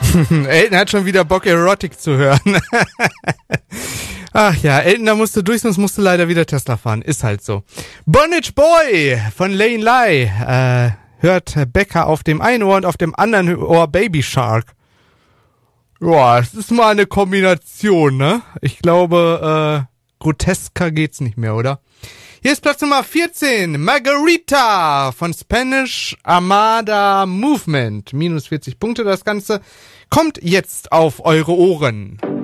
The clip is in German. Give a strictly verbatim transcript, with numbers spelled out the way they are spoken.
Elton hat schon wieder Bock, Erotic zu hören. Ach ja, Elton, da musst du durch, sonst musst du leider wieder Tesla fahren. Ist halt so. Bondage Boy von Lane Lai. Äh, hört Becker auf dem einen Ohr und auf dem anderen Ohr Baby Shark. Ja, es ist mal eine Kombination, ne? Ich glaube, äh, grotesker geht's nicht mehr, oder? Hier ist Platz Nummer vierzehn. Margarita von Spanish Armada Movement. Minus vierzig Punkte das Ganze. Kommt jetzt auf eure Ohren.